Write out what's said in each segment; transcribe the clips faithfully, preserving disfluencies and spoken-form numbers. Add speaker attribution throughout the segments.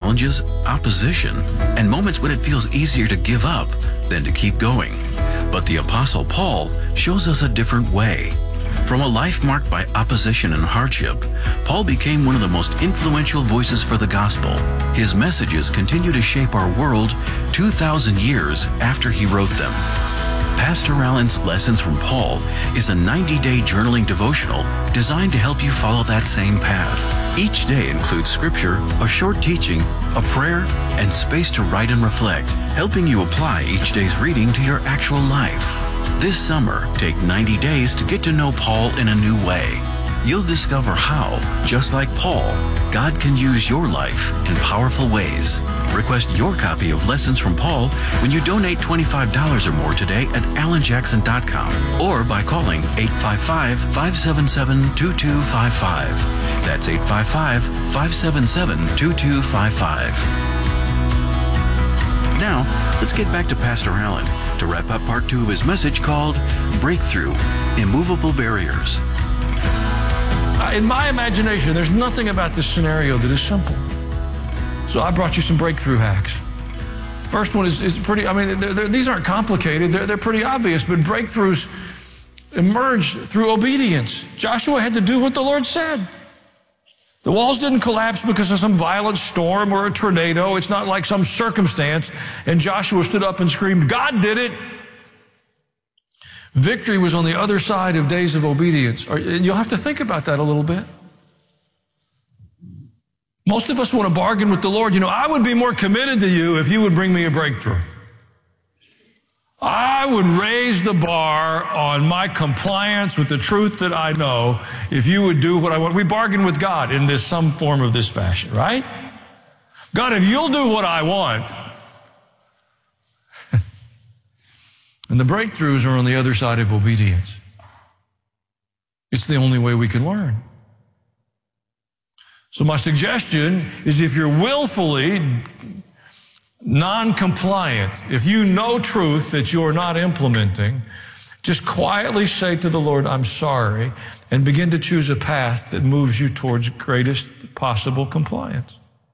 Speaker 1: challenges, opposition, and moments when it feels easier to give up than to keep going. But the Apostle Paul shows us a different way. From a life marked by opposition and hardship, Paul became one of the most influential voices for the gospel. His messages continue to shape our world two thousand years after he wrote them. Pastor Allen's Lessons from Paul is a ninety-day journaling devotional designed to help you follow that same path. Each day includes scripture, a short teaching, a prayer, and space to write and reflect, helping you apply each day's reading to your actual life. This summer, take ninety days to get to know Paul in a new way. You'll discover how, just like Paul, God can use your life in powerful ways. Request your copy of Lessons from Paul when you donate twenty-five dollars or more today at alan jackson dot com or by calling eight five five, five seven seven, two two five five. That's eight five five, five seven seven, two two five five. Now, let's get back to Pastor Allen to wrap up part two of his message called Breakthrough, Immovable Barriers.
Speaker 2: In my imagination, there's nothing about this scenario that is simple. So I brought you some breakthrough hacks. First one is, is pretty, I mean, they're, they're, these aren't complicated. They're, they're pretty obvious, but breakthroughs emerge through obedience. Joshua had to do what the Lord said. The walls didn't collapse because of some violent storm or a tornado. It's not like some circumstance. And Joshua stood up and screamed, God did it. Victory was on the other side of days of obedience. And you'll have to think about that a little bit. Most of us want to bargain with the Lord. You know, I would be more committed to you if you would bring me a breakthrough. I would raise the bar on my compliance with the truth that I know if you would do what I want. We bargain with God in this some form of this fashion, right? God, if you'll do what I want. And the breakthroughs are on the other side of obedience. It's the only way we can learn. So my suggestion is if you're willfully non-compliant, if you know truth that you're not implementing, just quietly say to the Lord, I'm sorry, and begin to choose a path that moves you towards greatest possible compliance.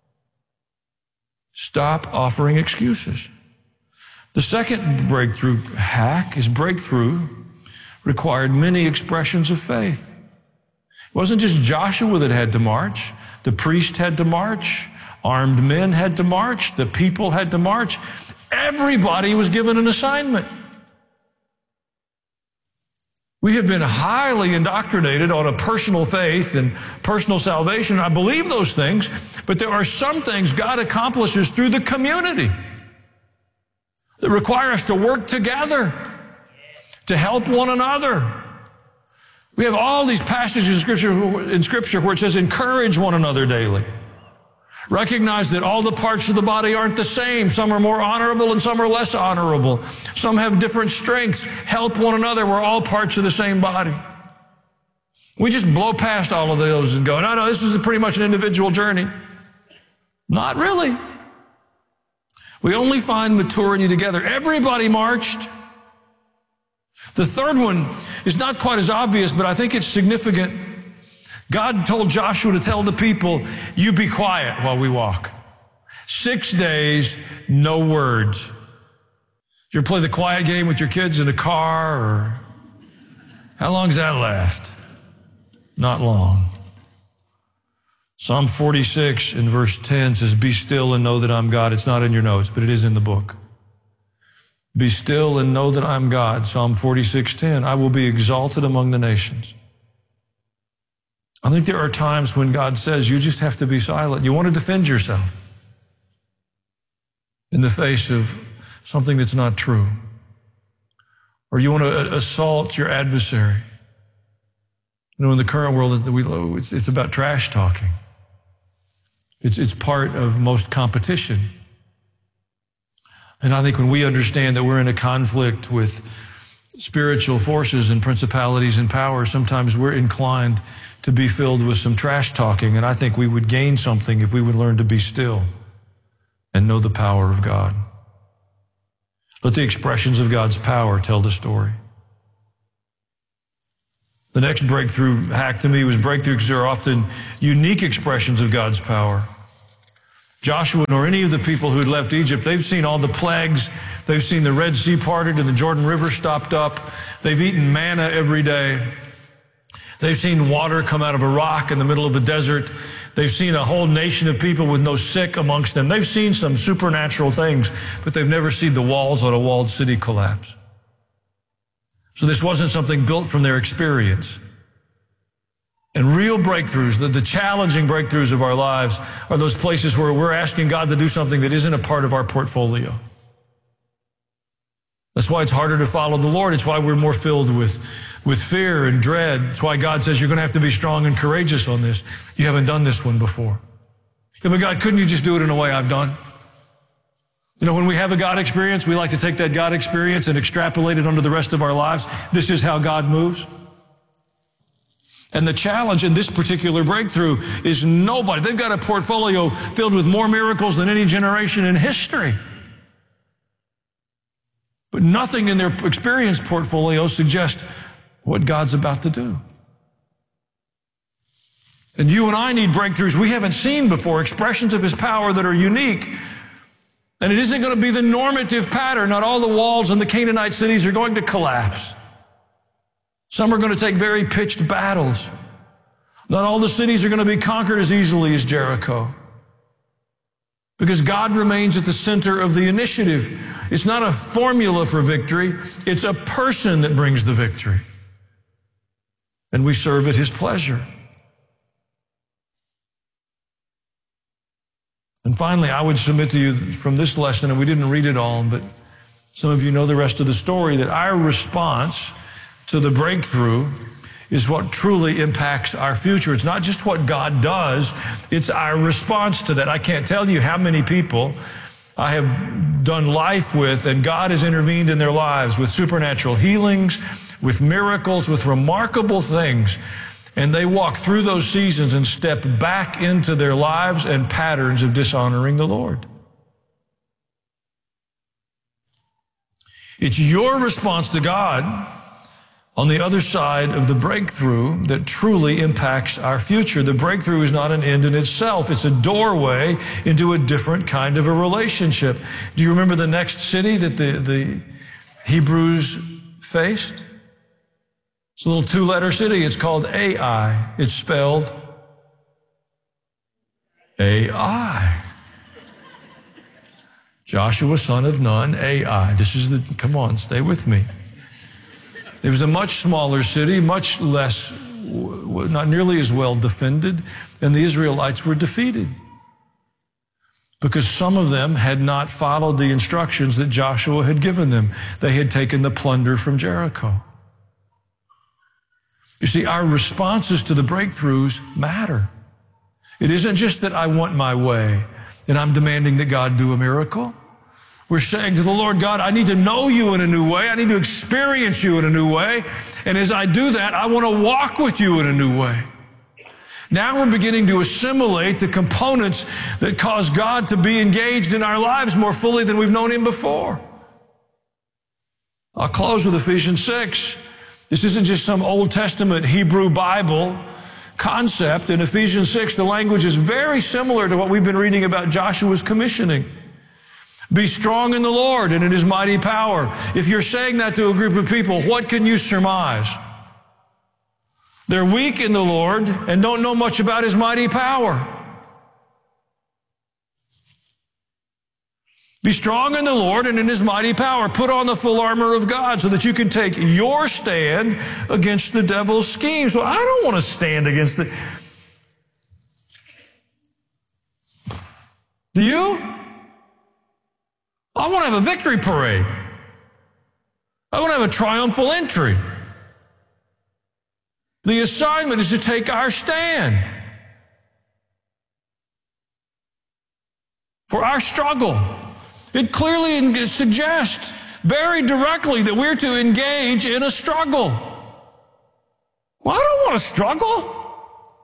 Speaker 2: Stop offering excuses. The second breakthrough hack is breakthrough required many expressions of faith. It wasn't just Joshua that had to march. The priest had to march. Armed men had to march. The people had to march. Everybody was given an assignment. We have been highly indoctrinated on a personal faith and personal salvation. I believe those things, but there are some things God accomplishes through the community that require us to work together, to help one another. We have all these passages in Scripture, in Scripture where it says, encourage one another daily. Recognize that all the parts of the body aren't the same. Some are more honorable and some are less honorable. Some have different strengths. Help one another. We're all parts of the same body. We just blow past all of those and go, no, no, this is pretty much an individual journey. Not really. We only find maturity together. Everybody marched. The third one is not quite as obvious, but I think it's significant. God told Joshua to tell the people, you be quiet while we walk. Six days, no words. You ever play the quiet game with your kids in a car? Or how long does that last? Not long. Psalm forty-six in verse ten says, be still and know that I'm God. It's not in your notes, but it is in the book. Be still and know that I'm God. Psalm forty-six ten, I will be exalted among the nations. I think there are times when God says you just have to be silent. You want to defend yourself in the face of something that's not true. Or you want to assault your adversary. You know, in the current world that we it's, it's about trash talking. It's, it's part of most competition. And I think when we understand that we're in a conflict with spiritual forces and principalities and powers, sometimes we're inclined to be filled with some trash talking. And I think we would gain something if we would learn to be still and know the power of God. Let the expressions of God's power tell the story. The next breakthrough hack to me was breakthrough because there are often unique expressions of God's power. Joshua nor any of the people who had left Egypt. They've seen all the plagues. They've seen the Red Sea parted and the Jordan River stopped up. They've eaten manna every day. They've seen water come out of a rock in the middle of the desert. They've seen a whole nation of people with no sick amongst them. They've seen some supernatural things, but they've never seen the walls on a walled city collapse. So this wasn't something built from their experience. And real breakthroughs, the, the challenging breakthroughs of our lives, are those places where we're asking God to do something that isn't a part of our portfolio. That's why it's harder to follow the Lord. It's why we're more filled with, with fear and dread. It's why God says you're going to have to be strong and courageous on this. You haven't done this one before. Yeah, but God, couldn't you just do it in a way I've done? You know, when we have a God experience, we like to take that God experience and extrapolate it onto the rest of our lives. This is how God moves. And the challenge in this particular breakthrough is nobody. They've got a portfolio filled with more miracles than any generation in history. But nothing in their experience portfolio suggests what God's about to do. And you and I need breakthroughs we haven't seen before, expressions of His power that are unique. And it isn't going to be the normative pattern. Not all the walls in the Canaanite cities are going to collapse. Some are going to take very pitched battles. Not all the cities are going to be conquered as easily as Jericho. Because God remains at the center of the initiative. It's not a formula for victory. It's a person that brings the victory. And we serve at His pleasure. And finally, I would submit to you from this lesson, and we didn't read it all, but some of you know the rest of the story, that our response to the breakthrough is what truly impacts our future. It's not just what God does, it's our response to that. I can't tell you how many people I have done life with, and God has intervened in their lives with supernatural healings, with miracles, with remarkable things. And they walk through those seasons and step back into their lives and patterns of dishonoring the Lord. It's your response to God on the other side of the breakthrough that truly impacts our future. The breakthrough is not an end in itself. It's a doorway into a different kind of a relationship. Do you remember the next city that the, the Hebrews faced? It's a little two-letter city. It's called Ai. It's spelled Ai. Joshua, son of Nun, Ai. This is the, come on, stay with me. It was a much smaller city, much less, not nearly as well defended, and the Israelites were defeated because some of them had not followed the instructions that Joshua had given them. They had taken the plunder from Jericho. You see, our responses to the breakthroughs matter. It isn't just that I want my way and I'm demanding that God do a miracle. We're saying to the Lord, God, I need to know you in a new way. I need to experience you in a new way. And as I do that, I want to walk with you in a new way. Now we're beginning to assimilate the components that cause God to be engaged in our lives more fully than we've known Him before. I'll close with Ephesians six. This isn't just some Old Testament Hebrew Bible concept. In Ephesians six, the language is very similar to what we've been reading about Joshua's commissioning. Be strong in the Lord and in His mighty power. If you're saying that to a group of people, what can you surmise? They're weak in the Lord and don't know much about His mighty power. Be strong in the Lord and in His mighty power. Put on the full armor of God so that you can take your stand against the devil's schemes. Well, I don't want to stand against the... Do you? I want to have a victory parade. I want to have a triumphal entry. The assignment is to take our stand for our struggle. It clearly suggests very directly that we're to engage in a struggle. Well, I don't want to struggle.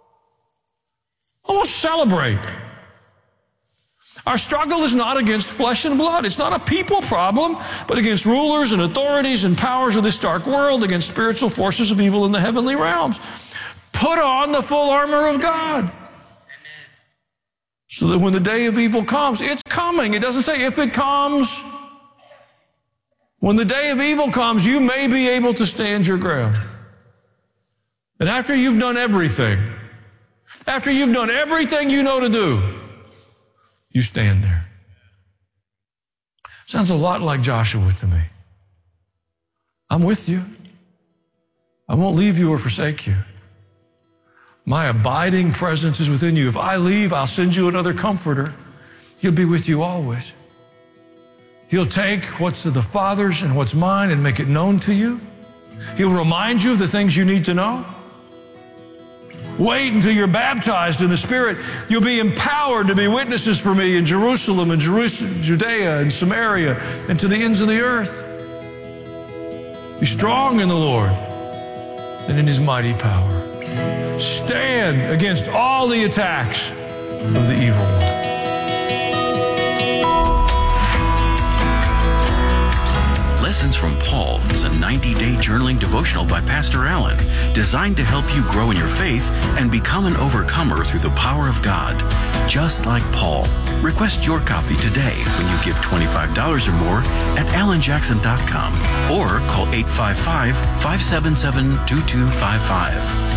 Speaker 2: I want to celebrate. Our struggle is not against flesh and blood. It's not a people problem, but against rulers and authorities and powers of this dark world, against spiritual forces of evil in the heavenly realms. Put on the full armor of God. So that when the day of evil comes, it's coming. It doesn't say if it comes. When the day of evil comes, you may be able to stand your ground. And after you've done everything, after you've done everything you know to do, you stand there. Sounds a lot like Joshua to me. I'm with you. I won't leave you or forsake you. My abiding presence is within you. If I leave, I'll send you another comforter. He'll be with you always. He'll take what's of the Father's and what's mine and make it known to you. He'll remind you of the things you need to know. Wait until you're baptized in the Spirit. You'll be empowered to be witnesses for me in Jerusalem and Jerusalem, Judea and Samaria and to the ends of the earth. Be strong in the Lord and in His mighty power. Stand against all the attacks of the evil one.
Speaker 1: Lessons from Paul is a ninety-day journaling devotional by Pastor Allen, designed to help you grow in your faith and become an overcomer through the power of God. Just like Paul. Request your copy today when you give twenty-five dollars or more at alan jackson dot com or call eight five five, five seven seven, two two five five.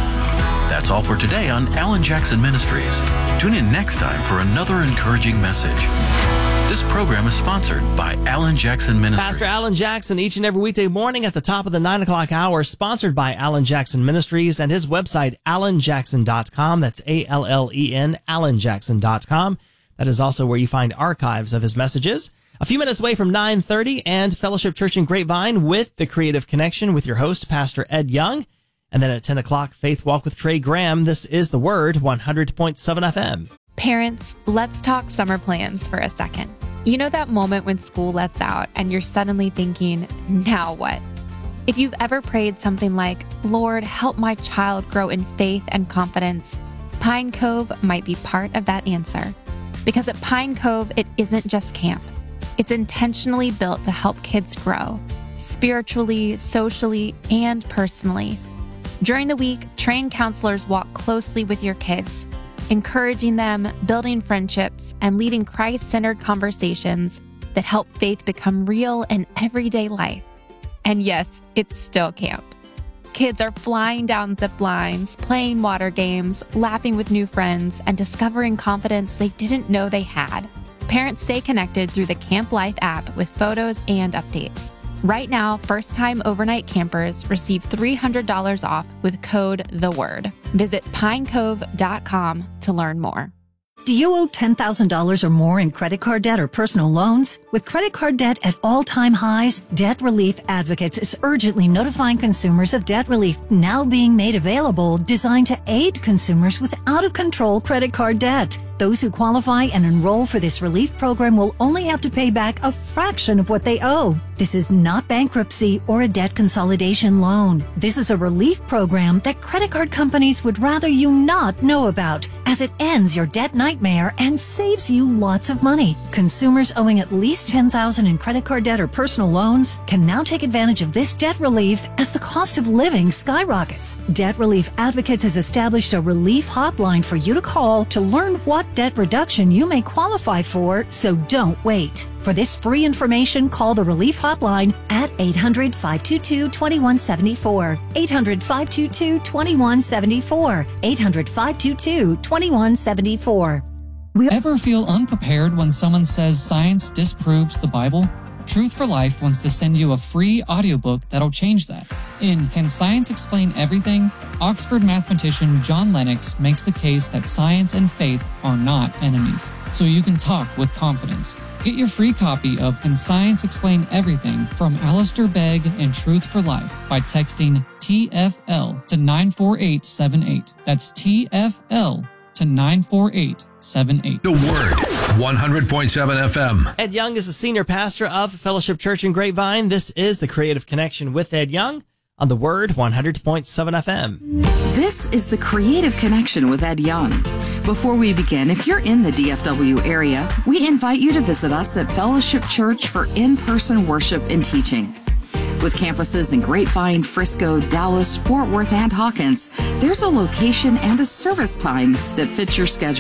Speaker 1: That's all for today on Alan Jackson Ministries. Tune in next time for another encouraging message. This program is sponsored by Alan Jackson Ministries.
Speaker 3: Pastor Alan Jackson, each and every weekday morning at the top of the nine o'clock hour, sponsored by Alan Jackson Ministries and his website, alan jackson dot com. That's A L L E N, alan jackson dot com. That is also where you find archives of his messages. A few minutes away from nine thirty, and Fellowship Church in Grapevine with The Creative Connection with your host, Pastor Ed Young. And then at ten o'clock, Faith Walk with Trey Graham. This is The Word, one hundred point seven F M.
Speaker 4: Parents, let's talk summer plans for a second. You know that moment when school lets out and you're suddenly thinking, now what? If you've ever prayed something like, Lord, help my child grow in faith and confidence, Pine Cove might be part of that answer. Because at Pine Cove, it isn't just camp. It's intentionally built to help kids grow, spiritually, socially, and personally. During the week, trained counselors walk closely with your kids, encouraging them, building friendships, and leading Christ-centered conversations that help faith become real in everyday life. And yes, it's still camp. Kids are flying down zip lines, playing water games, laughing with new friends, and discovering confidence they didn't know they had. Parents stay connected through the Camp Life app with photos and updates. Right now, first-time overnight campers receive three hundred dollars off with code THEWORD. Visit pine cove dot com to learn more.
Speaker 5: Do you owe ten thousand dollars or more in credit card debt or personal loans? With credit card debt at all-time highs, Debt Relief Advocates is urgently notifying consumers of debt relief now being made available, designed to aid consumers with out-of-control credit card debt. Those who qualify and enroll for this relief program will only have to pay back a fraction of what they owe. This is not bankruptcy or a debt consolidation loan. This is a relief program that credit card companies would rather you not know about, as it ends your debt nightmare and saves you lots of money. Consumers owing at least ten thousand dollars in credit card debt or personal loans can now take advantage of this debt relief as the cost of living skyrockets. Debt Relief Advocates has established a relief hotline for you to call to learn what debt reduction you may qualify for, so don't wait. For this free information, call the Relief Hotline at eight hundred, five two two, two one seven four, eight hundred, five two two, two one seven four, eight hundred, five two two, two one seven four.
Speaker 6: We ever feel unprepared when someone says science disproves the Bible? Truth for Life wants to send you a free audiobook that'll change that. In Can Science Explain Everything?, Oxford mathematician John Lennox makes the case that science and faith are not enemies, so you can talk with confidence. Get your free copy of Can Science Explain Everything from Alistair Begg and Truth for Life by texting T F L to nine four eight seven eight. That's T F L to nine four eight seven eight.
Speaker 7: The Word, one hundred point seven F M.
Speaker 3: Ed Young is the senior pastor of Fellowship Church in Grapevine. This is The Creative Connection with Ed Young on The Word, one hundred point seven F M.
Speaker 8: This is The Creative Connection with Ed Young. Before we begin, if you're in the D F W area, we invite you to visit us at Fellowship Church for in-person worship and teaching. With campuses in Grapevine, Frisco, Dallas, Fort Worth, and Hawkins, there's a location and a service time that fits your schedule.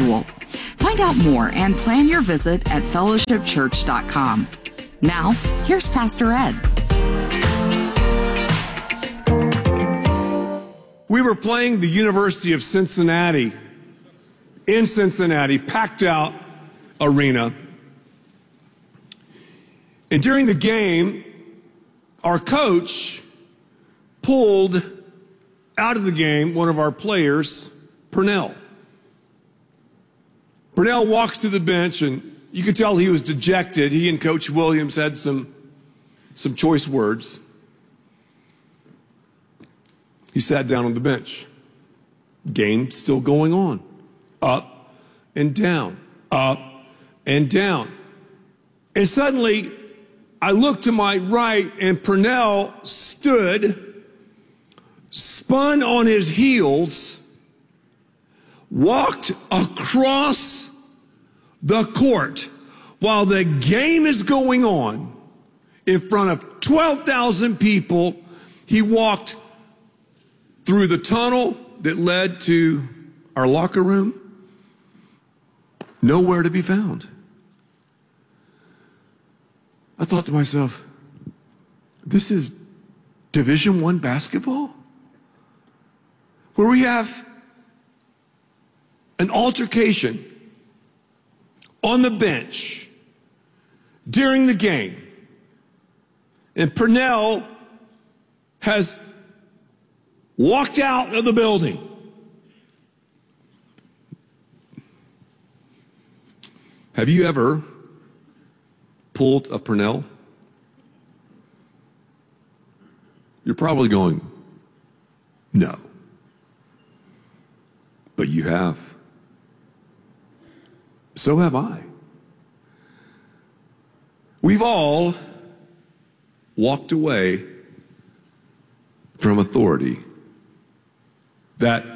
Speaker 8: Find out more and plan your visit at fellowship church dot com. Now, here's Pastor Ed.
Speaker 9: We were playing the University of Cincinnati in Cincinnati, packed out arena. And during the game, our coach pulled out of the game one of our players, Purnell. Purnell walks to the bench, and you could tell he was dejected. He and Coach Williams had some, some choice words. He sat down on the bench. Game still going on. Up and down. Up and down. And suddenly, I looked to my right, and Purnell stood, spun on his heels, walked across the court while the game is going on in front of twelve thousand people. He walked through the tunnel that led to our locker room, nowhere to be found. I thought to myself, this is Division One basketball? Where we have an altercation on the bench during the game, and Purnell has walked out of the building. Have you ever pulled a Purnell? You're probably going, no. But you have. So have I. We've all walked away from authority. That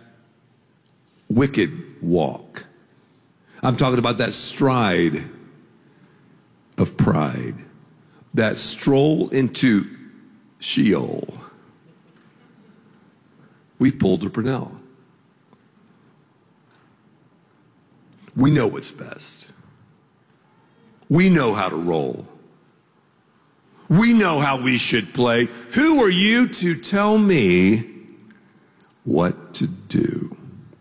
Speaker 9: wicked walk. I'm talking about that stride of pride. That stroll into Sheol. We've pulled a Purnell. We know what's best. We know how to roll. We know how we should play. Who are you to tell me what to do?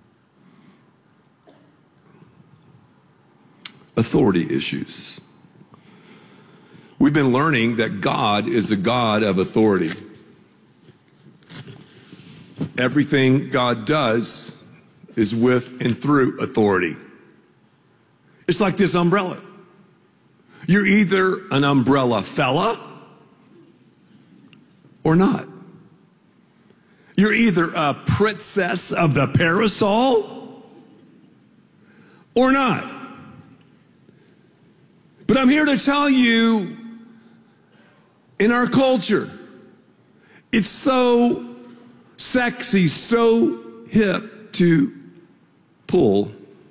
Speaker 9: Authority issues. We've been learning that God is a God of authority. Everything God does is with and through authority. It's like this umbrella. You're either an umbrella fella or not. You're either a princess of the parasol or not. But I'm here to tell you, in our culture, it's so sexy, so hip to pull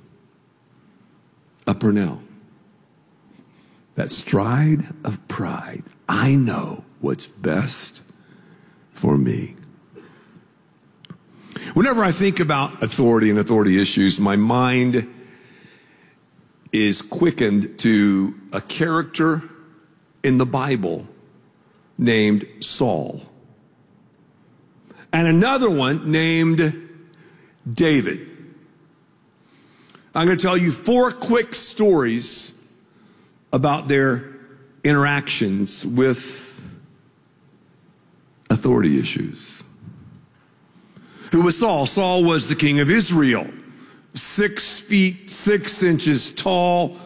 Speaker 9: a Purnell. That stride of pride. I know what's best for me. Whenever I think about authority and authority issues, my mind is quickened to a character in the Bible named Saul, and another one named David. I'm going to tell you four quick stories about their interactions with authority issues. Who was Saul? Saul was the king of Israel. Six feet, six inches tall,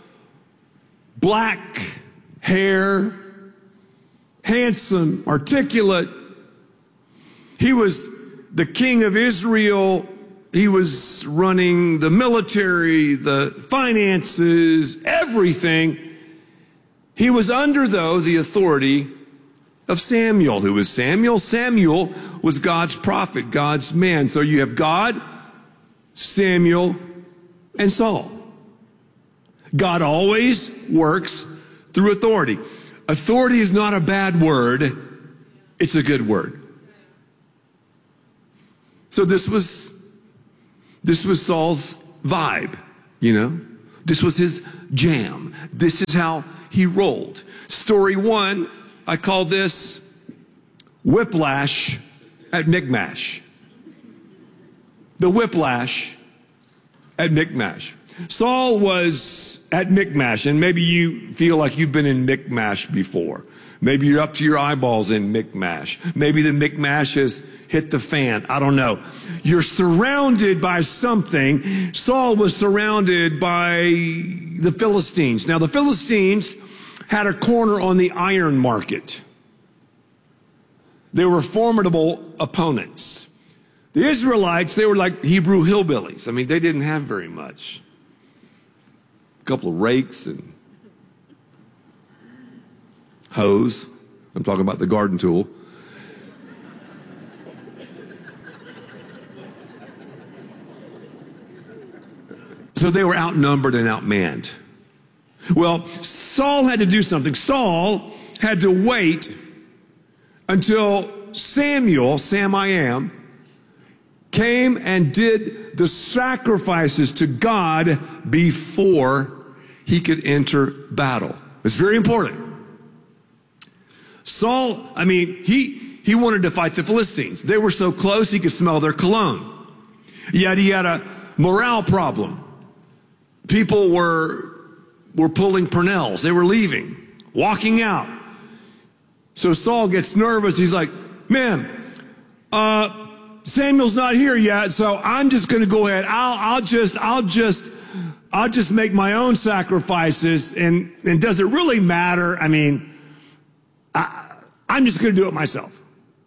Speaker 9: black hair, handsome, articulate. He was the king of Israel. He was running the military, the finances, everything. He was under, though, the authority of Samuel. Who was Samuel? Samuel was God's prophet, God's man. So you have God, Samuel, and Saul. God always works through authority. Authority is not a bad word. It's a good word. So this was, this was Saul's vibe. You know, this was his jam. This is how he rolled. Story one, I call this whiplash at Michmash. The whiplash at Michmash. Saul was at Michmash, and maybe you feel like you've been in Michmash before. Maybe you're up to your eyeballs in Michmash. Maybe the Michmash has hit the fan. I don't know. You're surrounded by something. Saul was surrounded by the Philistines. Now, the Philistines had a corner on the iron market. They were formidable opponents. The Israelites, they were like Hebrew hillbillies. I mean, they didn't have very much. A couple of rakes and hose. I'm talking about the garden tool. So they were outnumbered and outmanned. Well, Saul had to do something. Saul had to wait until Samuel, Sam I am, came and did the sacrifices to God before he could enter battle. It's very important. Saul, I mean, he, he wanted to fight the Philistines. They were so close he could smell their cologne. Yet he had a morale problem. People were, were pulling Purnells. They were leaving, walking out. So Saul gets nervous. He's like, man, uh, Samuel's not here yet, so I'm just going to go ahead. I'll, I'll just, I'll just, I'll just make my own sacrifices. And, and does it really matter? I mean, I, I'm just going to do it myself.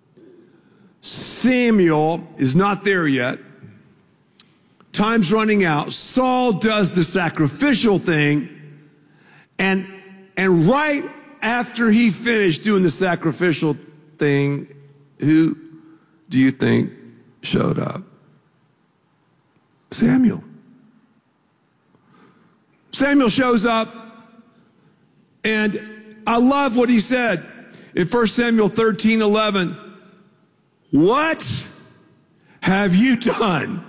Speaker 9: Samuel is not there yet. Time's running out. Saul does the sacrificial thing. And, and right after he finished doing the sacrificial thing, who do you think showed up? Samuel. Samuel shows up, and I love what he said in First Samuel thirteen eleven. What have you done?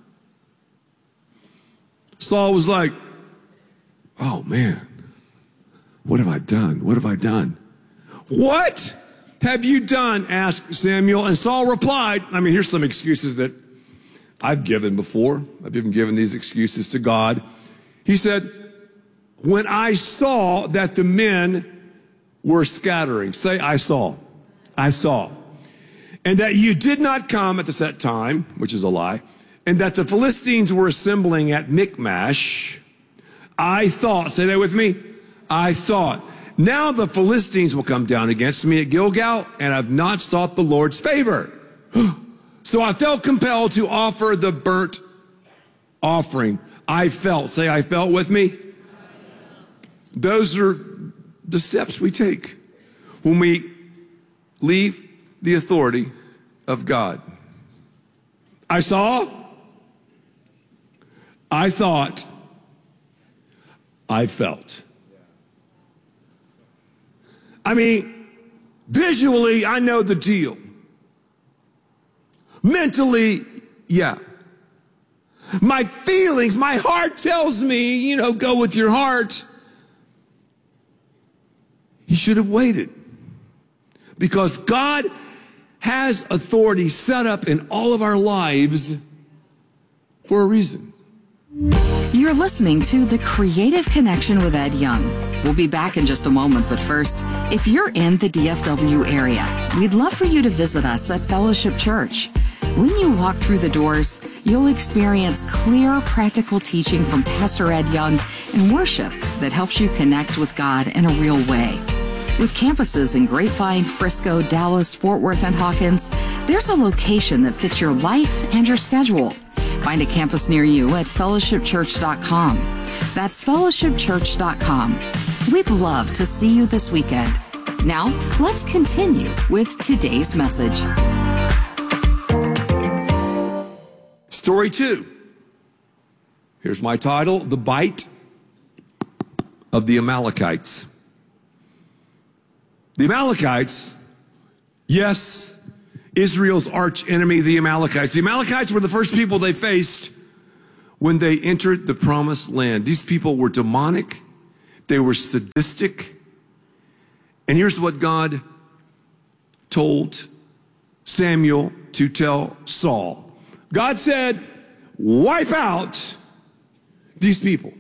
Speaker 9: Saul was like, oh man, what have I done? What have I done? What have you done? Asked Samuel. And Saul replied, I mean, here's some excuses that I've given before. I've even given these excuses to God. He said, when I saw that the men were scattering, say I saw, I saw, and that you did not come at the set time, which is a lie, and that the Philistines were assembling at Michmash, I thought, say that with me, I thought, now the Philistines will come down against me at Gilgal, and I've not sought the Lord's favor. So I felt compelled to offer the burnt offering. I felt, say I felt with me. Those are the steps we take when we leave the authority of God. I saw, I thought, I felt. I mean, visually, I know the deal. Mentally, yeah. My feelings, my heart tells me, you know, go with your heart. He should have waited. Because God has authority set up in all of our lives for a reason.
Speaker 8: You're listening to The Creative Connection with Ed Young. We'll be back in just a moment, but first, if you're in the D F W area, we'd love for you to visit us at Fellowship Church. When you walk through the doors, you'll experience clear, practical teaching from Pastor Ed Young and worship that helps you connect with God in a real way. With campuses in Grapevine, Frisco, Dallas, Fort Worth, and Hawkins, there's a location that fits your life and your schedule. Find a campus near you at fellowship church dot com. That's fellowship church dot com. We'd love to see you this weekend. Now, let's continue with today's message.
Speaker 9: Story two. Here's my title, The Bite of the Amalekites. The Amalekites, yes, Israel's arch enemy, the Amalekites. The Amalekites were the first people they faced when they entered the promised land. These people were demonic. They were sadistic. And here's what God told Samuel to tell Saul. God said, wipe out these people.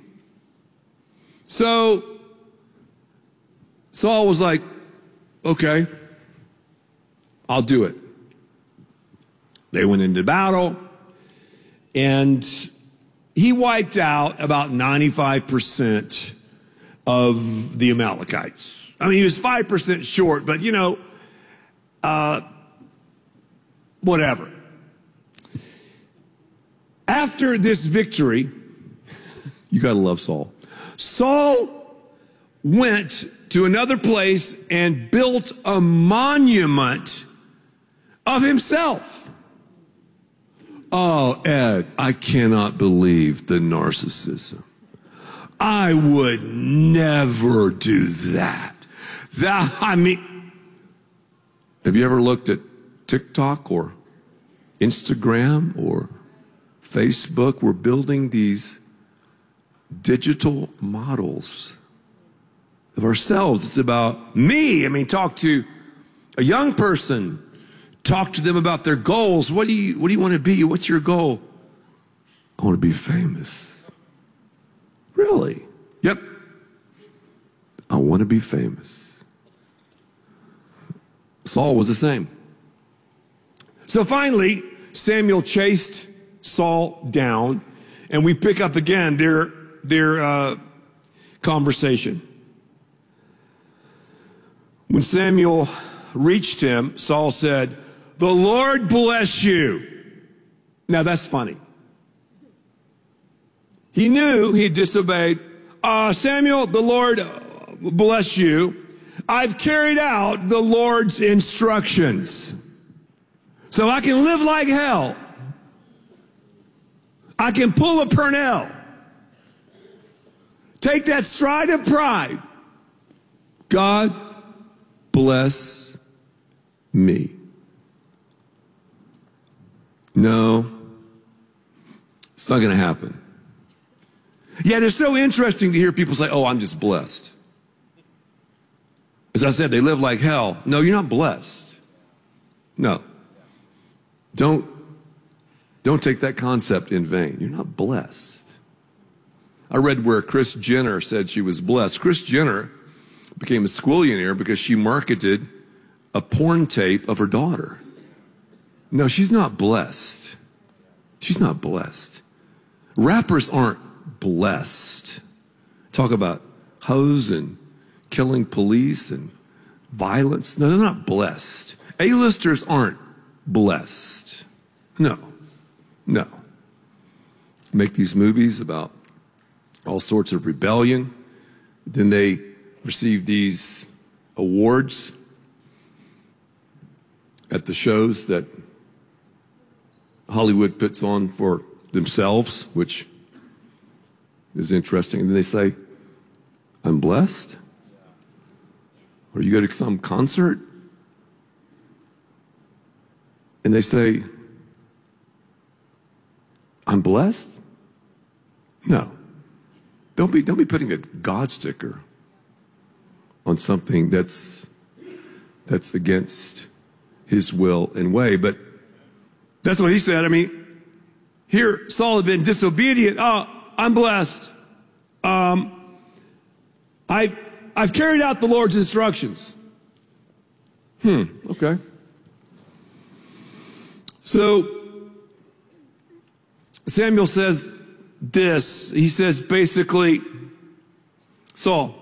Speaker 9: So Saul was like, okay, I'll do it. They went into battle, and he wiped out about ninety-five percent of the Amalekites. I mean, he was five percent short, but you know, uh, whatever. After this victory, you gotta love Saul. Saul went to another place and built a monument of himself. Oh, Ed, I cannot believe the narcissism. I would never do that. That, I mean, have you ever looked at TikTok or Instagram or Facebook? We're building these digital models of ourselves. It's about me. I mean, talk to a young person. Talk to them about their goals. What do you, what do you want to be? What's your goal? I want to be famous. Really? Yep. I want to be famous. Saul was the same. So finally, Samuel chased Saul down, and we pick up again their, their uh, conversation. When Samuel reached him, Saul said, "The Lord bless you." Now that's funny. He knew he had disobeyed. Uh, Samuel, the Lord bless you. I've carried out the Lord's instructions. So I can live like hell. I can pull a Purnell. Take that stride of pride. God bless me. No, it's not going to happen. Yet it's so interesting to hear people say, oh, I'm just blessed. As I said, they live like hell. No, you're not blessed. No. Don't, don't take that concept in vain. You're not blessed. I read where Kris Jenner said she was blessed. Kris Jenner became a squillionaire because she marketed a porn tape of her daughter. No, she's not blessed. She's not blessed. Rappers aren't blessed. Talk about hoes and killing police and violence. No, they're not blessed. A-listers aren't blessed. No, no. Make these movies about all sorts of rebellion. Then they receive these awards at the shows that Hollywood puts on for themselves, which is interesting. And then they say, I'm blessed. Or you go to some concert and they say, I'm blessed? No. Don't be, don't be putting a God sticker on something that's, that's against his will and way. But that's what he said. I mean, here Saul had been disobedient. Oh, I'm blessed. Um, I, I've carried out the Lord's instructions. Hmm, okay. So Samuel says this. He says basically, Saul,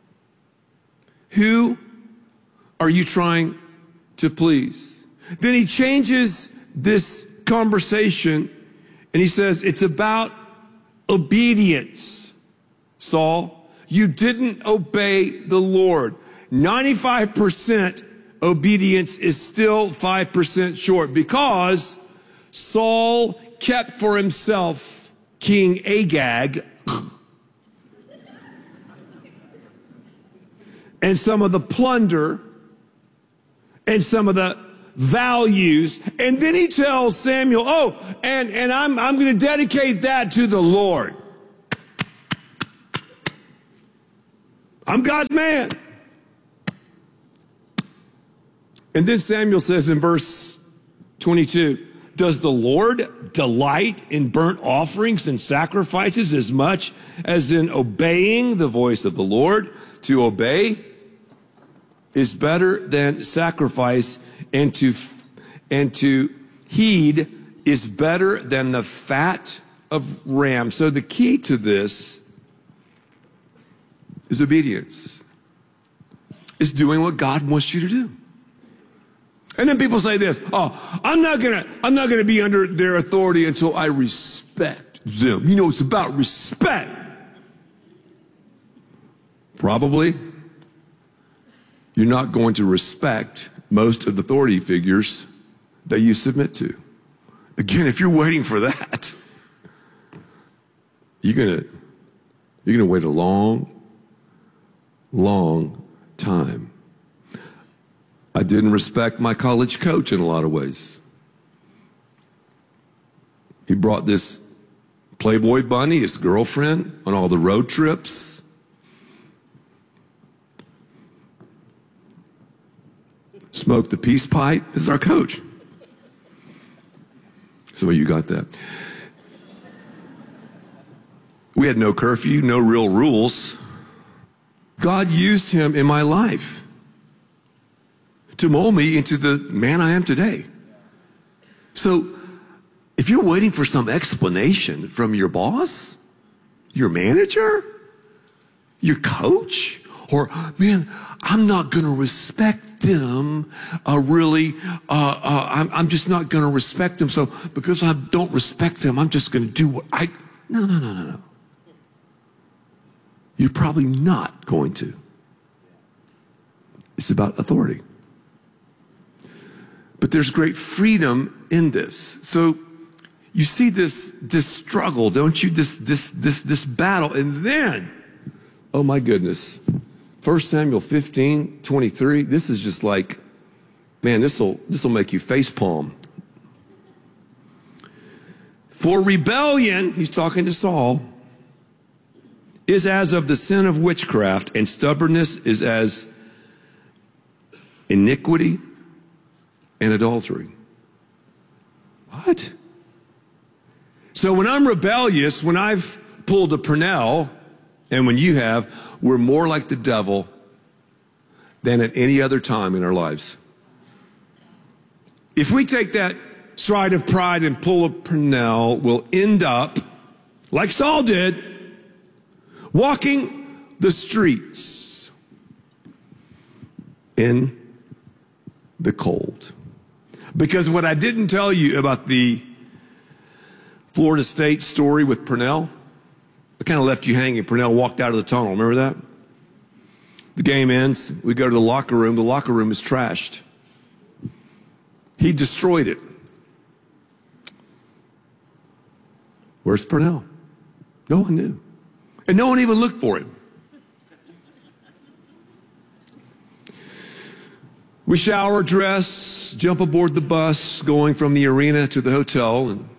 Speaker 9: who are you trying to please? Then he changes this conversation and he says, it's about obedience. Saul, you didn't obey the Lord. ninety-five percent obedience is still five percent short because Saul kept for himself King Agag and some of the plunder and some of the values. And then he tells Samuel, oh, and, and I'm, I'm going to dedicate that to the Lord. I'm God's man. And then Samuel says in verse twenty-two, does the Lord delight in burnt offerings and sacrifices as much as in obeying the voice of the Lord? To obey is better than sacrifice, and to, and to heed is better than the fat of ram. So the key to this is obedience. Is doing what God wants you to do. And then people say this, oh, I'm not gonna, I'm not gonna be under their authority until I respect them. You know, it's about respect. Probably you're not going to respect most of the authority figures that you submit to. Again, if you're waiting for that, you're gonna, you're gonna wait a long, long time. I didn't respect my college coach in a lot of ways. He brought this Playboy bunny, his girlfriend, on all the road trips. Smoked the peace pipe. This is our coach. Some of you got that. We had no curfew, no real rules. God used him in my life to mold me into the man I am today. So if you're waiting for some explanation from your boss, your manager, your coach, or, man, I'm not going to respect them, uh, really, uh, uh, I'm, I'm just not going to respect them. So because I don't respect them, I'm just going to do what I, no, no, no, no, no. You're probably not going to. It's about authority. But there's great freedom in this. So you see this, this struggle, don't you? This, this, this, this battle. And then, oh my goodness, First Samuel fifteen, twenty-three, this is just like, man, this will, this will make you facepalm. For rebellion, he's talking to Saul, is as of the sin of witchcraft, and stubbornness is as iniquity and adultery. What? So when I'm rebellious, when I've pulled a Purnell, and when you have, we're more like the devil than at any other time in our lives. If we take that stride of pride and pull a Purnell, we'll end up, like Saul did, walking the streets in the cold. Because what I didn't tell you about the Florida State story with Purnell, I kind of left you hanging. Purnell walked out of the tunnel. Remember that? The game ends. We go to the locker room. The locker room is trashed. He destroyed it. Where's Purnell? No one knew. And no one even looked for him. We shower, dress, jump aboard the bus, going from the arena to the hotel, and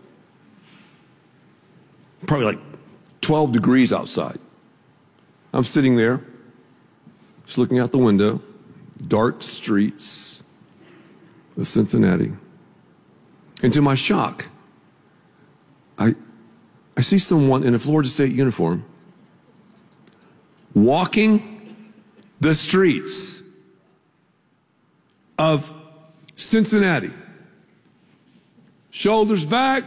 Speaker 9: probably like twelve degrees outside. I'm sitting there, just looking out the window, dark streets of Cincinnati. And to my shock, I, I see someone in a Florida State uniform walking the streets of Cincinnati. Shoulders back.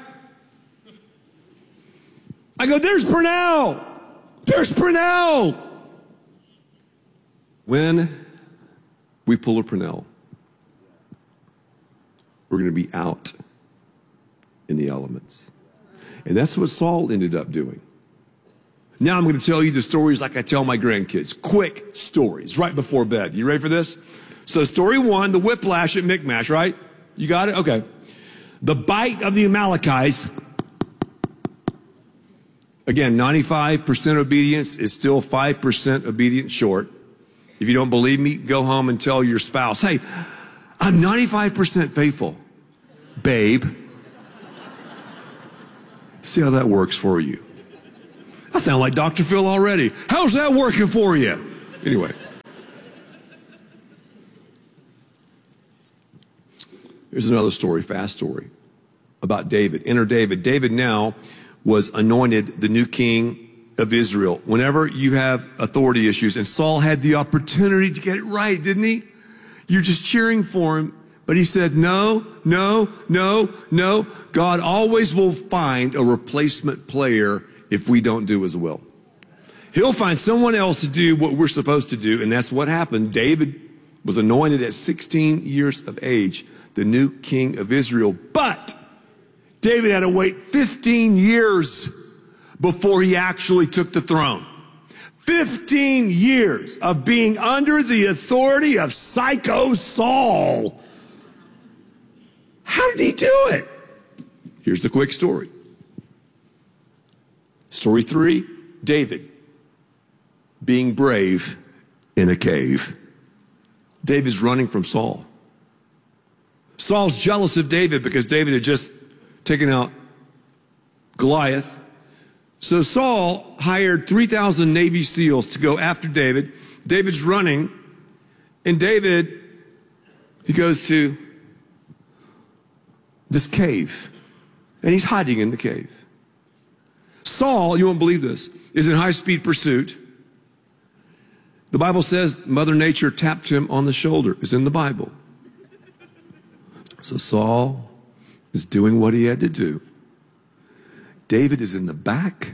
Speaker 9: I go, there's Purnell. There's Purnell. When we pull a Purnell, we're going to be out in the elements. And that's what Saul ended up doing. Now I'm going to tell you the stories like I tell my grandkids. Quick stories right before bed. You ready for this? So story one, the whiplash at Michmash, right? You got it? Okay. The bite of the Amalekites. Again, ninety-five percent obedience is still five percent obedience short. If you don't believe me, go home and tell your spouse, hey, I'm ninety-five percent faithful. Babe. See how that works for you. I sound like Doctor Phil already. How's that working for you? Anyway. Here's another story, fast story, about David. Enter David. David now was anointed the new king of Israel. Whenever you have authority issues, and Saul had the opportunity to get it right, didn't he? You're just cheering for him. But he said, no, no, no, no. God always will find a replacement player if we don't do his will. He'll find someone else to do what we're supposed to do. And that's what happened. David was anointed at sixteen years of age, the new king of Israel. But David had to wait fifteen years before he actually took the throne. fifteen years of being under the authority of psycho Saul. How did he do it? Here's the quick story. Story three, David being brave in a cave. David's running from Saul. Saul's jealous of David because David had just taken out Goliath. So Saul hired three thousand Navy SEALs to go after David. David's running, and David, he goes to this cave, and he's hiding in the cave. Saul, you won't believe this, is in high-speed pursuit. The Bible says Mother Nature tapped him on the shoulder. It's in the Bible. So Saul is doing what he had to do. David is in the back,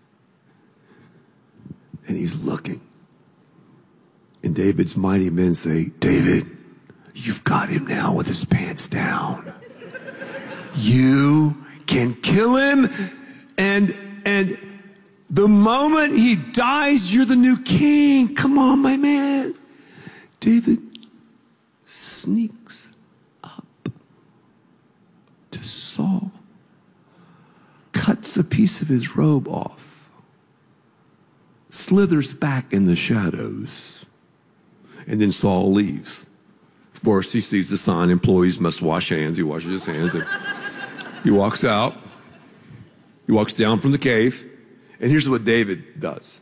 Speaker 9: and he's looking. And David's mighty men say, David, you've got him now with his pants down. You can kill him, and and the moment he dies, you're the new king. Come on, my man. David sneaks up to Saul, cuts a piece of his robe off, slithers back in the shadows, and then Saul leaves. Of course, he sees the sign, employees must wash hands. He washes his hands. And he walks out. He walks down from the cave. And here's what David does.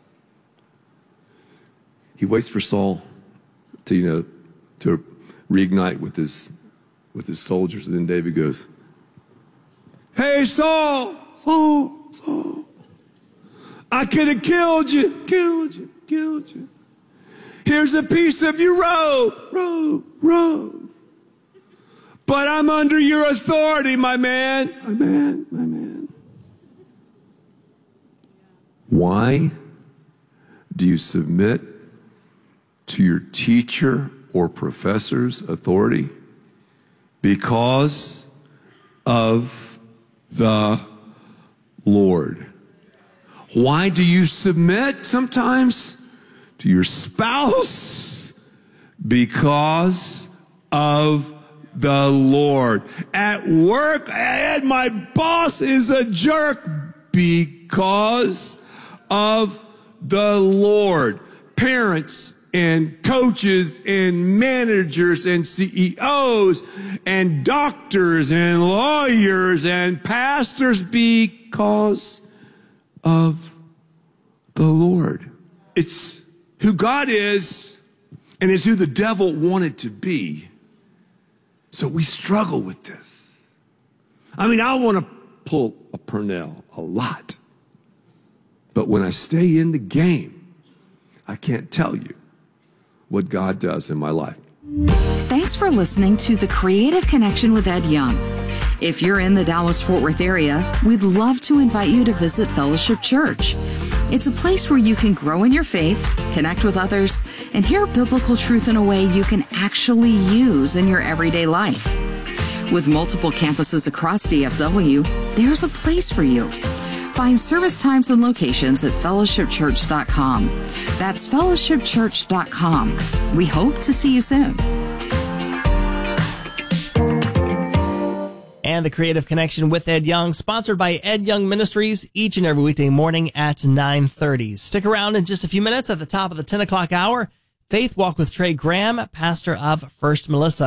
Speaker 9: He waits for Saul to, you know, to reignite with his, with his soldiers. And then David goes, hey, Saul, Saul, Saul, I could have killed you, killed you, killed you. Here's a piece of your robe, robe, robe. But I'm under your authority, my man, my man, my man. Why do you submit to your teacher or professor's authority? Because of the Lord. Why do you submit sometimes to your spouse? Because of the Lord. At work, and my boss is a jerk because of the Lord. Parents and coaches and managers and C E Os and doctors and lawyers and pastors because of the Lord. It's who God is, and it's who the devil wanted to be. So we struggle with this. I mean, I want to pull a Purnell a lot. But when I stay in the game, I can't tell you what God does in my life.
Speaker 8: Thanks for listening to The Creative Connection with Ed Young. If you're in the Dallas-Fort Worth area, we'd love to invite you to visit Fellowship Church. It's a place where you can grow in your faith, connect with others, and hear biblical truth in a way you can actually use in your everyday life. With multiple campuses across D F W, there's a place for you. Find service times and locations at fellowship church dot com. That's fellowship church dot com. We hope to see you soon.
Speaker 3: And The Creative Connection with Ed Young, sponsored by Ed Young Ministries, each and every weekday morning at nine thirty. Stick around in just a few minutes at the top of the ten o'clock hour. Faith Walk with Trey Graham, pastor of First Melissa.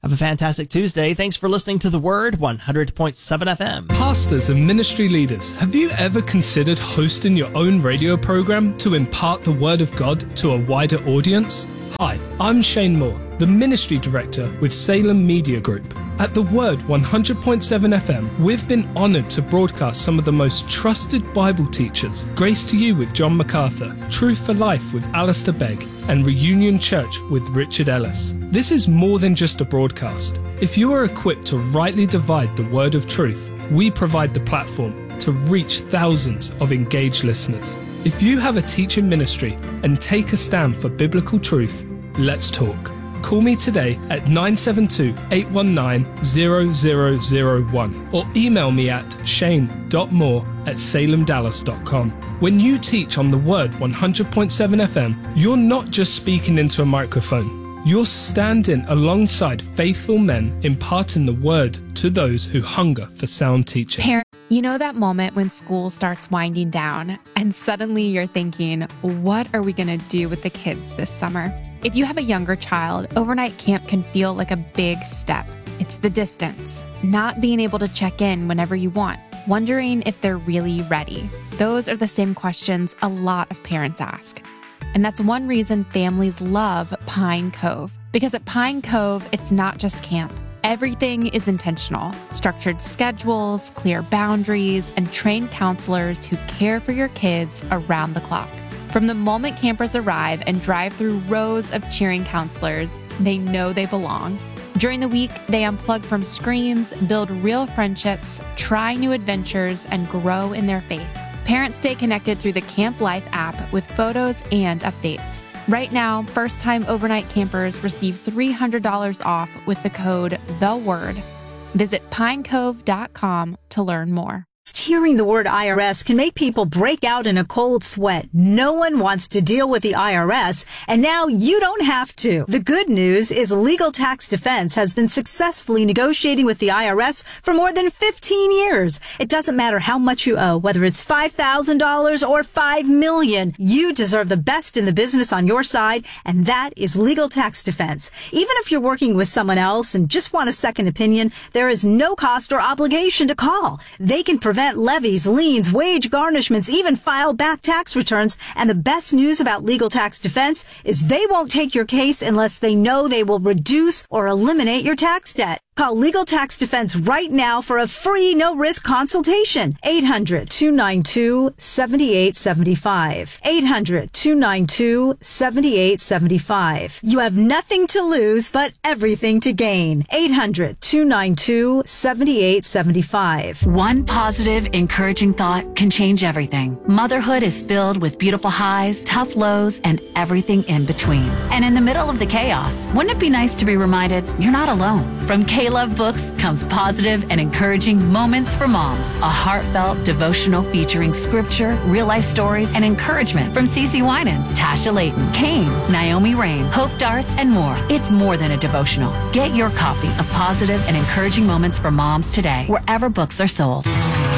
Speaker 3: Have a fantastic Tuesday. Thanks for listening to The Word, one hundred point seven F M.
Speaker 10: Pastors and ministry leaders, have you ever considered hosting your own radio program to impart the Word of God to a wider audience? Hi, I'm Shane Moore, the Ministry Director with Salem Media Group. At The Word one hundred point seven F M, we've been honoured to broadcast some of the most trusted Bible teachers. Grace to You with John MacArthur, Truth for Life with Alistair Begg, and Reunion Church with Richard Ellis. This is more than just a broadcast. If you are equipped to rightly divide the word of truth, we provide the platform to reach thousands of engaged listeners. If you have a teaching ministry and take a stand for biblical truth, let's talk. Call me today at nine seven two, eight one nine, zero zero zero one or email me at shane dot moore at salem dallas dot com. When you teach on The Word one hundred point seven F M, you're not just speaking into a microphone. You're standing alongside faithful men imparting the Word to those who hunger for sound teaching.
Speaker 4: Parent, you know that moment when school starts winding down and suddenly you're thinking, what are we going to do with the kids this summer? If you have a younger child, overnight camp can feel like a big step. It's the distance, not being able to check in whenever you want, wondering if they're really ready. Those are the same questions a lot of parents ask. And that's one reason families love Pine Cove. Because at Pine Cove, it's not just camp. Everything is intentional. Structured schedules, clear boundaries, and trained counselors who care for your kids around the clock. From the moment campers arrive and drive through rows of cheering counselors, they know they belong. During the week, they unplug from screens, build real friendships, try new adventures, and grow in their faith. Parents stay connected through the Camp Life app with photos and updates. Right now, first-time overnight campers receive three hundred dollars off with the code THEWORD. Visit pine cove dot com to learn more.
Speaker 5: Hearing the word I R S can make people break out in a cold sweat. No one wants to deal with the I R S, and now you don't have to. The good news is Legal Tax Defense has been successfully negotiating with the I R S for more than fifteen years. It doesn't matter how much you owe, whether it's five thousand dollars or five million dollars. You deserve the best in the business on your side, and that is Legal Tax Defense. Even if you're working with someone else and just want a second opinion, there is no cost or obligation to call. They can prevent levies, liens, wage garnishments, even file back tax returns. And the best news about Legal Tax Defense is they won't take your case unless they know they will reduce or eliminate your tax debt. Call Legal Tax Defense right now for a free, no-risk consultation. eight hundred, two nine two, seven eight seven five. eight hundred, two nine two, seven eight seven five. You have nothing to lose, but everything to gain. eight hundred, two nine two, seven eight seven five.
Speaker 8: One positive, encouraging thought can change everything. Motherhood is filled with beautiful highs, tough lows, and everything in between. And in the middle of the chaos, wouldn't it be nice to be reminded you're not alone? From K Love Books comes positive and encouraging moments for moms. A heartfelt devotional featuring scripture, real-life stories, and encouragement from CeCe Winans, Tasha Layton, Kane, Naomi Rain, Hope Darst, and more. It's more than a devotional. Get your copy of Positive and Encouraging Moments for Moms today, wherever books are sold.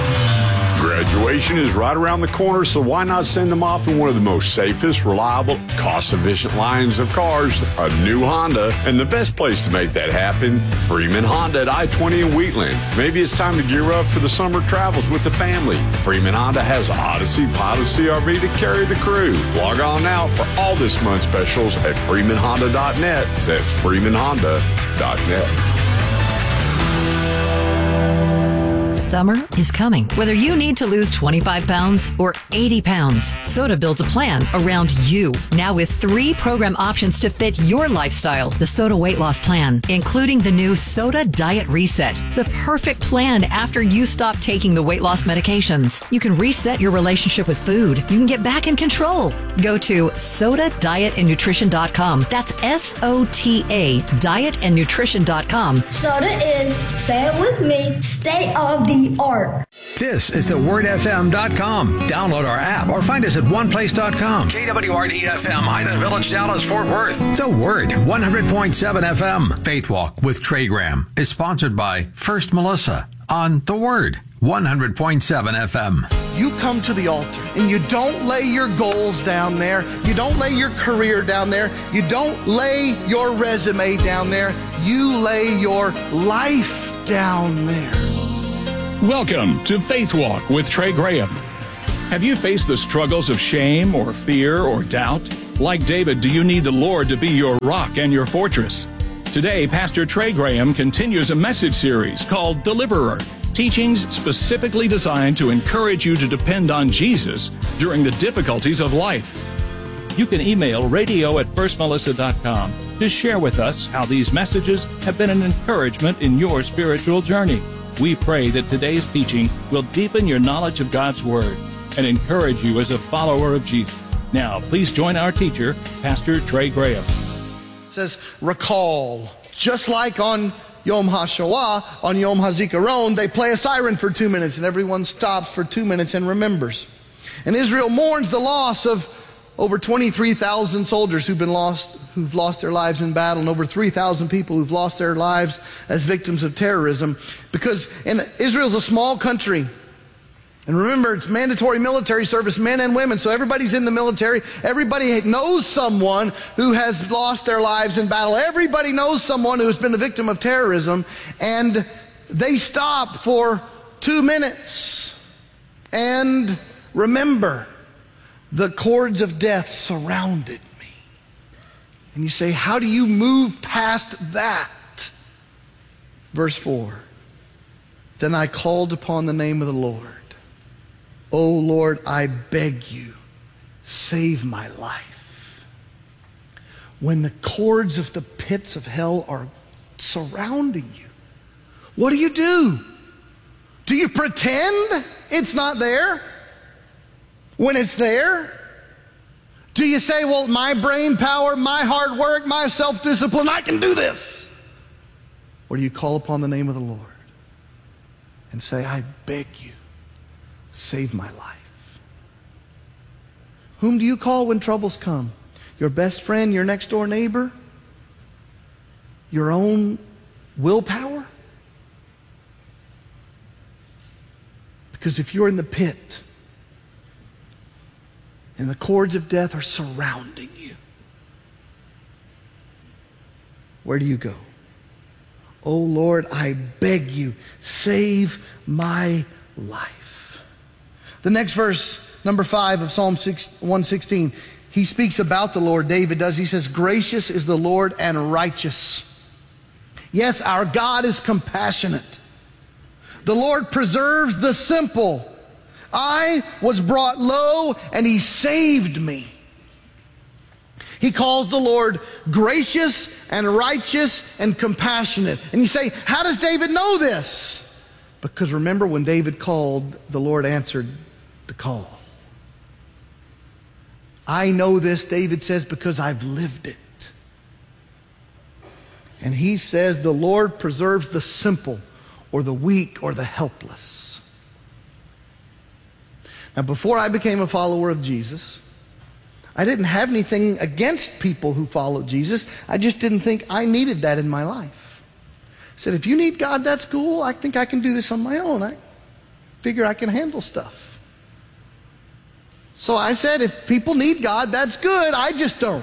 Speaker 11: Graduation is right around the corner, so why not send them off in one of the most safest, reliable, cost-efficient lines of cars, a new Honda. And the best place to make that happen, Freeman Honda at I twenty in Wheatland. Maybe it's time to gear up for the summer travels with the family. Freeman Honda has Odyssey, Pilot C R V to carry the crew. Log on now for all this month's specials at freeman honda dot net. That's freeman honda dot net.
Speaker 12: Summer is coming. Whether you need to lose twenty-five pounds or eighty pounds, SOTA builds a plan around you. Now with three program options to fit your lifestyle. The SOTA Weight Loss Plan, including the new SOTA Diet Reset. The perfect plan after you stop taking the weight loss medications. You can reset your relationship with food. You can get back in control. Go to soda diet and nutrition dot com. That's S O T A, diet and nutrition dot com.
Speaker 13: SOTA is, say it with me, state of the art.
Speaker 7: This is the word f m dot com. Download our app or find us at one place dot com. K W R D F M, Highland Village, Dallas, Fort Worth. The Word, one hundred point seven F M. Faith Walk with Trey Graham is sponsored by First Melissa on The Word, one hundred point seven F M.
Speaker 14: you come to the altar and you don't lay your goals down there, you don't lay your career down there, you don't lay your resume down there, you lay your life down there.
Speaker 15: Welcome to Faith Walk with Trey Graham. Have you faced the struggles of shame or fear or doubt? Like David, do you need the Lord to be your rock and your fortress? Today, Pastor Trey Graham continues a message series called Deliverer, teachings specifically designed to encourage you to depend on Jesus during the difficulties of life. You can email radio at first melissa dot com to share with us how these messages have been an encouragement in your spiritual journey. We pray that today's teaching will deepen your knowledge of God's Word and encourage you as a follower of Jesus. Now, please join our teacher, Pastor Trey Graham.
Speaker 14: It says, recall. Just like on Yom HaShoah, on Yom HaZikaron, they play a siren for two minutes and everyone stops for two minutes and remembers. And Israel mourns the loss of over twenty-three thousand soldiers who've been lost, who've lost their lives in battle, and over three thousand people who've lost their lives as victims of terrorism. Because in, Israel's a small country. And remember, it's mandatory military service, men and women, so everybody's in the military. Everybody knows someone who has lost their lives in battle. Everybody knows someone who has been a victim of terrorism. And they stop for two minutes and remember, the cords of death surrounded me. And you say, how do you move past that? Verse four, then I called upon the name of the Lord. Oh Lord, I beg you, save my life. When the cords of the pits of hell are surrounding you, what do you do? Do you pretend it's not there when it's there? Do you say, well, my brain power, my hard work, my self-discipline, I can do this? Or do you call upon the name of the Lord and say, I beg you, save my life? Whom do you call when troubles come? Your best friend, your next door neighbor? Your own willpower? Because if you're in the pit and the cords of death are surrounding you, where do you go? Oh Lord, I beg you, save my life. The next verse, number five of Psalm one sixteen, he speaks about the Lord, David does. He says, gracious is the Lord and righteous. Yes, our God is compassionate. The Lord preserves the simple. I was brought low and he saved me. He calls the Lord gracious and righteous and compassionate. And you say, how does David know this? Because remember, when David called, the Lord answered the call. I know this, David says, because I've lived it. And he says the Lord preserves the simple or the weak or the helpless. Now, before I became a follower of Jesus, I didn't have anything against people who followed Jesus. I just didn't think I needed that in my life. I said, if you need God, that's cool. I think I can do this on my own. I figure I can handle stuff. So I said, if people need God, that's good. I just don't.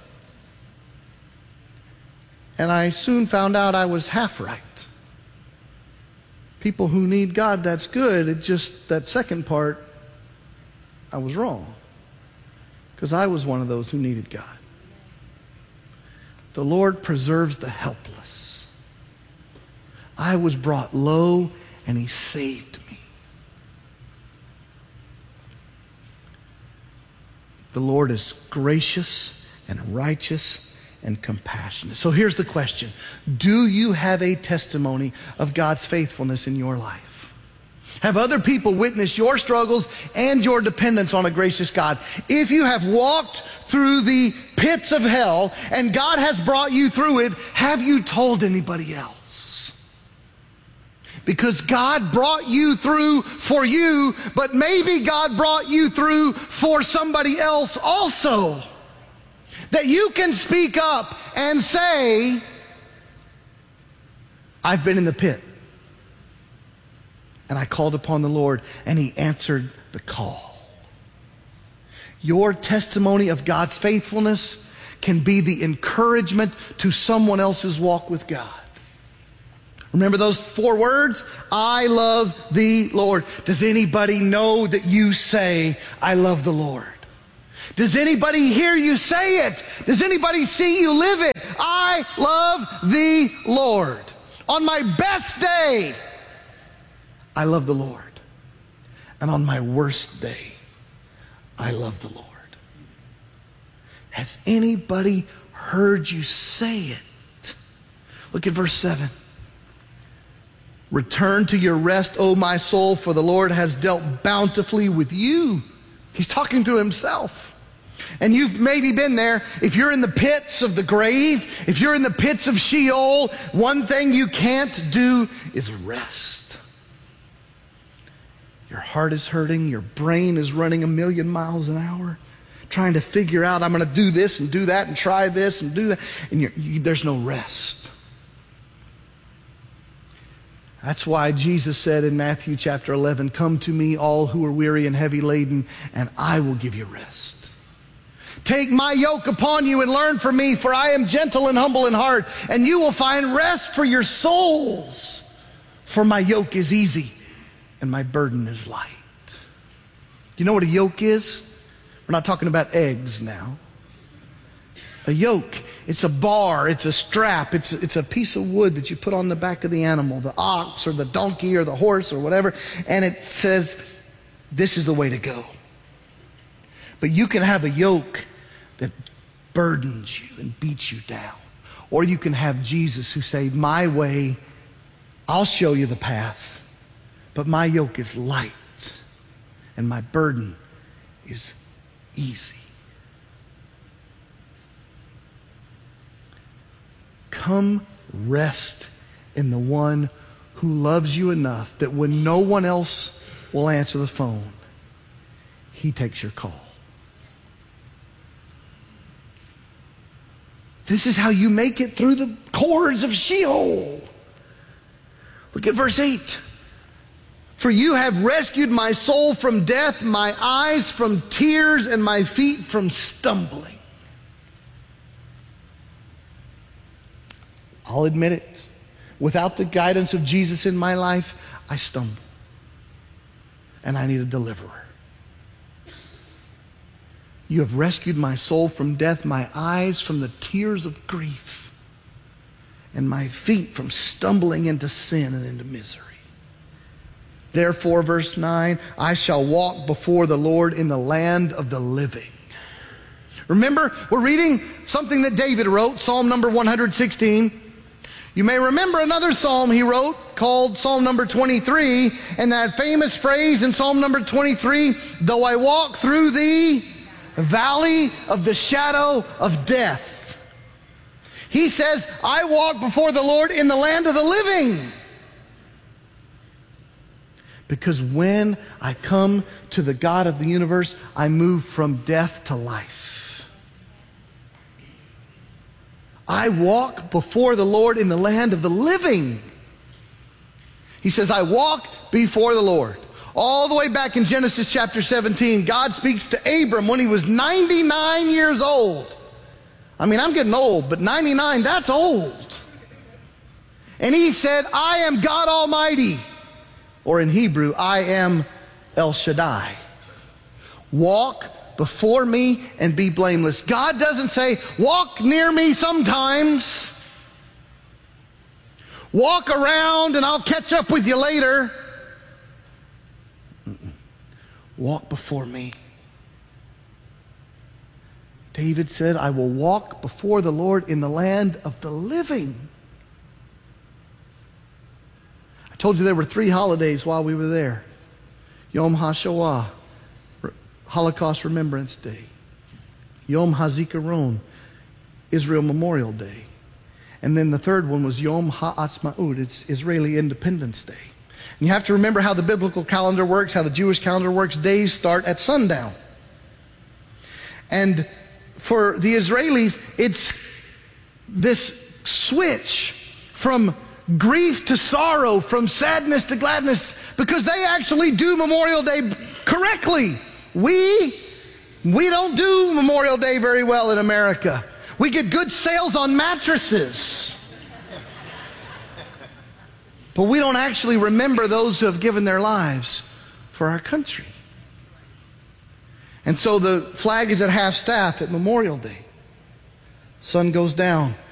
Speaker 14: And I soon found out I was half right. People who need God, that's good. It just, that second part, I was wrong. Because I was one of those who needed God. The Lord preserves the helpless. I was brought low and he saved me. The Lord is gracious and righteous and compassionate. So here's the question. Do you have a testimony of God's faithfulness in your life? Have other people witnessed your struggles and your dependence on a gracious God? If you have walked through the pits of hell and God has brought you through it, have you told anybody else? Because God brought you through for you, but maybe God brought you through for somebody else also. That you can speak up and say, I've been in the pit. And I called upon the Lord and he answered the call. Your testimony of God's faithfulness can be the encouragement to someone else's walk with God. Remember those four words? I love thee, Lord. Does anybody know that you say, I love the Lord? Does anybody hear you say it? Does anybody see you live it? I love thee, Lord. On my best day, I love the Lord. And on my worst day, I love the Lord. Has anybody heard you say it? Look at verse seven. Return to your rest, O my soul, for the Lord has dealt bountifully with you. He's talking to himself. And you've maybe been there. If you're in the pits of the grave, if you're in the pits of Sheol, one thing you can't do is rest. Your heart is hurting. Your brain is running a million miles an hour, trying to figure out, I'm going to do this and do that and try this and do that. And you're, you, there's no rest. That's why Jesus said in Matthew chapter eleven, come to me all who are weary and heavy laden, and I will give you rest. Take my yoke upon you and learn from me, for I am gentle and humble in heart, and you will find rest for your souls. For my yoke is easy and my burden is light. Do you know what a yoke is? We're not talking about eggs now. A yoke, it's a bar, it's a strap, it's, it's a piece of wood that you put on the back of the animal, the ox or the donkey or the horse or whatever, and it says, this is the way to go. But you can have a yoke that burdens you and beats you down. Or you can have Jesus who say, my way, I'll show you the path, but my yoke is light and my burden is easy. Come rest in the one who loves you enough that when no one else will answer the phone, he takes your call. This is how you make it through the cords of Sheol. Look at verse eight. For you have rescued my soul from death, my eyes from tears, and my feet from stumbling. I'll admit it. Without the guidance of Jesus in my life, I stumble. And I need a deliverer. You have rescued my soul from death, my eyes from the tears of grief, and my feet from stumbling into sin and into misery. Therefore, verse nine, I shall walk before the Lord in the land of the living. Remember, we're reading something that David wrote, Psalm number one hundred sixteen. You may remember another psalm he wrote called Psalm number twenty-three, and that famous phrase in Psalm number twenty-three, though I walk through the valley of the shadow of death. He says, I walk before the Lord in the land of the living. Because when I come to the God of the universe, I move from death to life. I walk before the Lord in the land of the living. He says, I walk before the Lord. All the way back in Genesis chapter seventeen, God speaks to Abram when he was ninety-nine years old. I mean, I'm getting old, but ninety-nine, that's old. And he said, I am God Almighty. Or in Hebrew, I am El Shaddai. Walk before me and be blameless. God doesn't say, walk near me sometimes. Walk around and I'll catch up with you later. Mm-mm. Walk before me. David said, I will walk before the Lord in the land of the living. I told you there were three holidays while we were there. Yom HaShoah, Holocaust Remembrance Day. Yom HaZikaron, Israel Memorial Day. And then the third one was Yom HaAtzmaut, it's Israeli Independence Day. And you have to remember how the biblical calendar works, how the Jewish calendar works. Days start at sundown. And for the Israelis, it's this switch from grief to sorrow, from sadness to gladness, because they actually do Memorial Day correctly. We, we don't do Memorial Day very well in America. We get good sales on mattresses. But we don't actually remember those who have given their lives for our country. And so the flag is at half-staff at Memorial Day. Sun goes down.